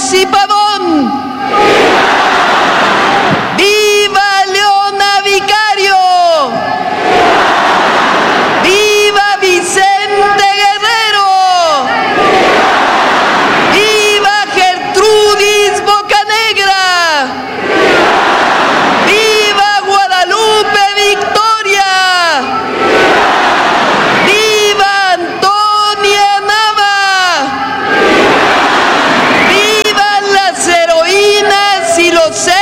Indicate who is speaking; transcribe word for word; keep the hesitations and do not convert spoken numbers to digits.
Speaker 1: Rosy Pavón. ¡Viva Leona Vicario! ¡Viva Vicente Guerrero! ¡Viva Gertrudis Bocanegra! ¡Viva Guadalupe Victoria! ¡Viva Antonia Nava! ¡Vivan las heroínas y los héroes